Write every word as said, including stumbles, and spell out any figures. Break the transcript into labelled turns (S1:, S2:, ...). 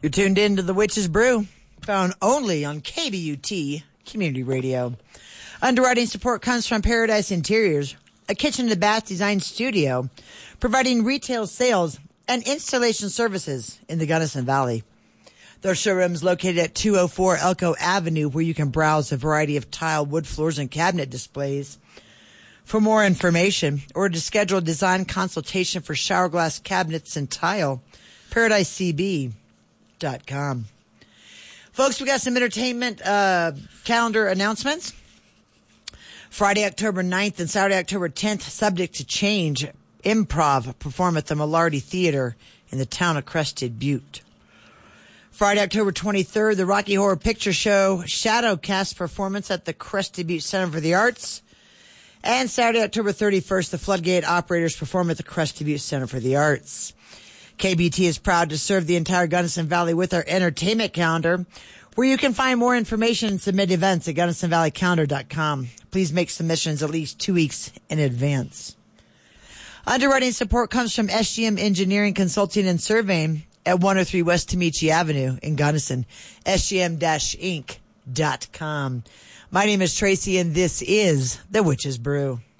S1: You're tuned in to The Witch's Brew, found only on K B U T Community Radio. Underwriting support comes from Paradise Interiors, a kitchen and bath design studio, providing retail sales and installation services in the Gunnison Valley. Their showroom is located at two oh four Elko Avenue, where you can browse a variety of tile, wood floors, and cabinet displays. For more information or to schedule a design consultation for shower glass cabinets and tile, paradise c b dot com. Folks, we got some entertainment uh, calendar announcements. Friday, October ninth and Saturday, October tenth, subject to change, Improv perform at the Malarty Theater in the town of Crested Butte. Friday, October twenty-third, the Rocky Horror Picture Show Shadowcast performance at the Crested Butte Center for the Arts. And Saturday, October thirty-first, the Floodgate Operators perform at the Crested Butte Center for the Arts. K B T is proud to serve the entire Gunnison Valley with our entertainment calendar, where you can find more information and submit events at gunnison valley calendar dot com. Please make submissions at least two weeks in advance. Underwriting support comes from S G M Engineering Consulting and Surveying at one oh three West Tamichi Avenue in Gunnison, S G M inc dot com. My name is Tracy, and this is The Witch's Brew.